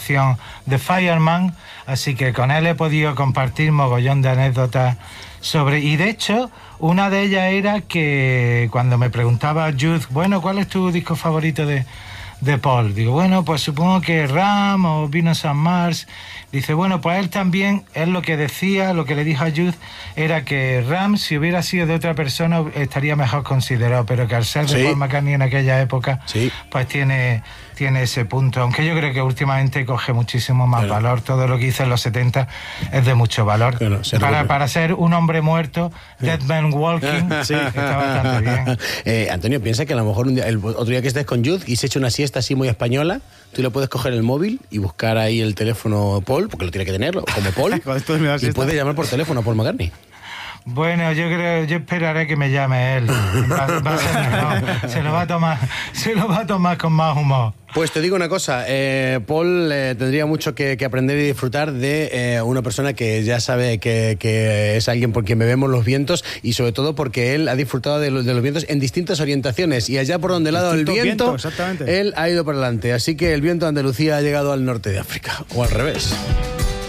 formación de Fireman, así que con él he podido compartir mogollón de anécdotas sobre... Y de hecho, una de ellas era que cuando me preguntaba Jude, bueno, ¿cuál es tu disco favorito de Paul? Digo, bueno, pues supongo que Ram o Venus and Mars. Dice, bueno, pues él también, él lo que decía, lo que le dijo a Jude, era que Ram, si hubiera sido de otra persona, estaría mejor considerado, pero que al ser de Paul McCartney en aquella época, pues tiene ese punto, aunque yo creo que últimamente coge muchísimo más valor. Todo lo que hizo en los 70 es de mucho valor. Para ser un hombre muerto, Dead Man Walking, está bastante bien. Antonio, piensa que a lo mejor el otro día que estés con Jude y se echa una siesta así muy española, tú le puedes coger el móvil y buscar ahí el teléfono Paul, porque lo tiene que tenerlo, como Paul, y puedes llamar por teléfono a Paul McCartney. Bueno, yo esperaré que me llame él. Va a ser mejor. Se lo va a tomar con más humor. Pues te digo una cosa, Paul tendría mucho que aprender y disfrutar de una persona que ya sabe que es alguien por quien bebemos los vientos, y sobre todo porque él ha disfrutado de los vientos en distintas orientaciones, y allá por donde le ha dado el viento, él ha ido para adelante. Así que el viento de Andalucía ha llegado al norte de África, o al revés.